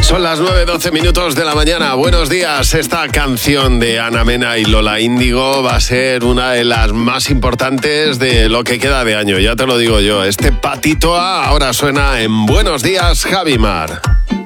Son las 9:12 minutos de la mañana. Buenos días. Esta canción de Ana Mena y Lola Índigo va a ser una de las más importantes de lo que queda de año. Ya te lo digo yo. Este Patito A ahora suena en Buenos Días, Javimar.